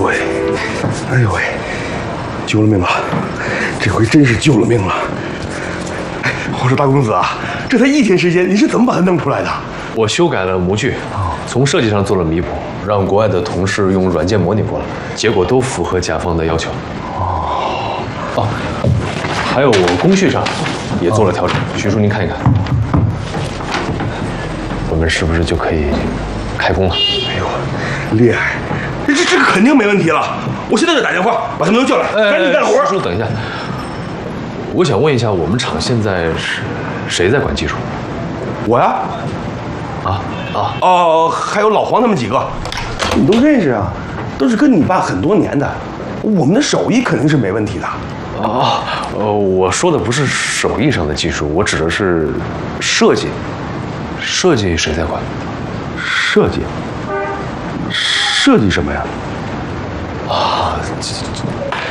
喂，哎呦喂，救了命了！这回真是救了命了！哎，我说大公子啊，这才1天时间，你是怎么把它弄出来的？ 我修改了模具，从设计上做了弥补，让国外的同事用软件模拟过了，结果都符合甲方的要求。哦，还有我工序上也做了调整，徐叔您看一看，我们是不是就可以开工了？ 哎呦，厉害！这个肯定没问题了。我现在就打电话把他们都叫来，赶紧干活。 徐叔，等一下，我想问一下，我们厂现在是谁在管技术？ 我呀，哦，还有老黄他们几个，你都认识啊，都是跟你爸很多年的，我们的手艺肯定是没问题的。 我说的不是手艺上的技术，我指的是设计。设计谁在管？ 设计什么呀？